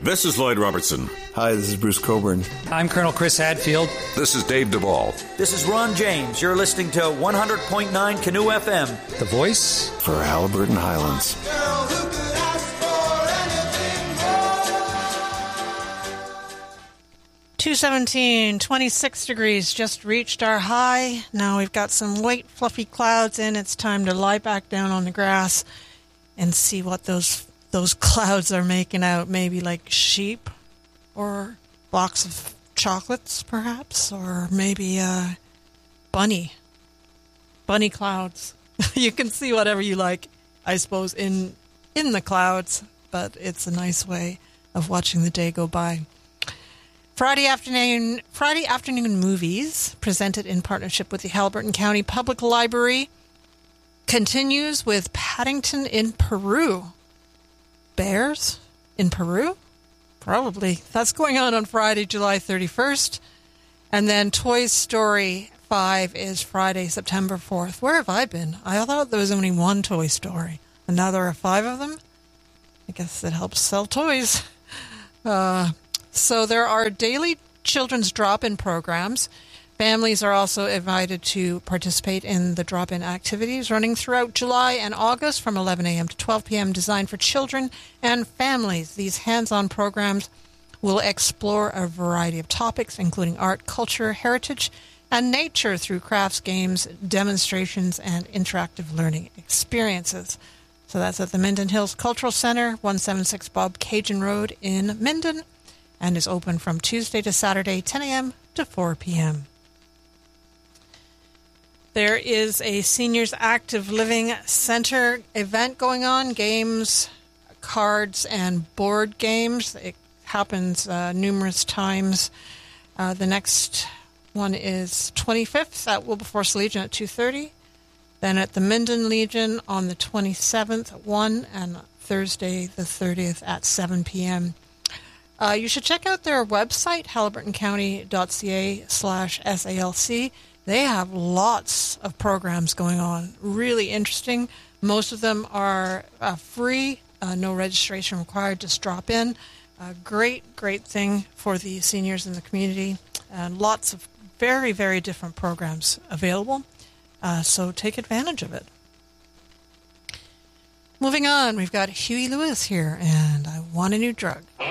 This is Lloyd Robertson. Hi, this is Bruce Coburn. I'm Colonel Chris Hadfield. This is Dave Duvall. This is Ron James. You're listening to 100.9 Canoe FM. The voice for Haliburton Highlands. 217, 26 degrees, just reached our high. Now we've got some white, fluffy clouds in. It's time to lie back down on the grass and see what those clouds are making out. Maybe like sheep or box of chocolates, perhaps, or maybe bunny clouds. You can see whatever you like, I suppose, in the clouds, but it's a nice way of watching the day go by. Friday afternoon movies, presented in partnership with the Haliburton County Public Library, continues with Paddington in Peru. Bears in Peru? Probably. That's going on Friday, July 31st. And then Toy Story 5 is Friday, September 4th. Where have I been? I thought there was only one Toy Story. And now there are 5 of them? I guess it helps sell toys. So there are daily children's drop-in programs. Families are also invited to participate in the drop-in activities running throughout July and August from 11 a.m. to 12 p.m. designed for children and families. These hands-on programs will explore a variety of topics, including art, culture, heritage, and nature through crafts, games, demonstrations, and interactive learning experiences. So that's at the Minden Hills Cultural Center, 176 Bob Cajun Road in Minden, and is open from Tuesday to Saturday, 10 a.m. to 4 p.m. There is a Seniors Active Living Center event going on, games, cards, and board games. It happens numerous times. The next one is 25th at Wilberforce Legion at 2:30. Then at the Minden Legion on the 27th at 1, and Thursday the 30th at 7 p.m. You should check out their website, haliburtoncounty.ca/SALC. They have lots of programs going on, really interesting. Most of them are free, no registration required, just drop in. Great thing for the seniors in the community, and lots of very, very different programs available, so take advantage of it. Moving on, we've got Huey Lewis here, and I Want a New Drug.